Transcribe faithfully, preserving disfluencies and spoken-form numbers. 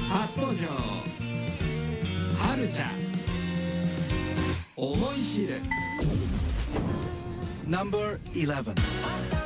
初登場はるちゃん思い知る Number eleven.